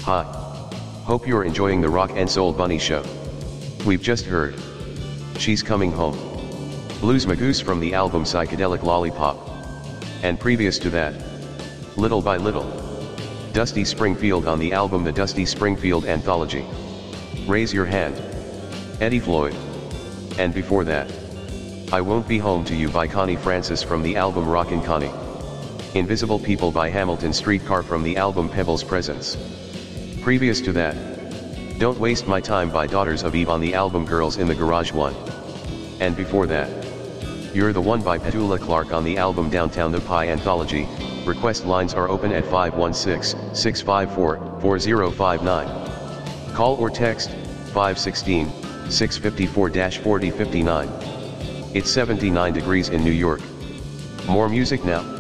Hi. Hope you're enjoying the Rock and Soul Bunny show. We've just heard She's Coming Home, Blues Magoose from the album Psychedelic Lollipop. And previous to that, Little by Little, Dusty Springfield on the album The Dusty Springfield Anthology. Raise Your Hand, Eddie Floyd. And before that, I Won't Be Home to You by Connie Francis from the album Rockin' Connie. Invisible People by Hamilton Streetcar from the album Pebbles Presence. Previous to that, Don't Waste My Time by Daughters of Eve on the album Girls in the Garage 1. And before that, You're the One by Petula Clark on the album Downtown The Pie Anthology. Request lines are open at 516-654-4059. Call or text 516-654-4059. It's 79 degrees in New York. More music now.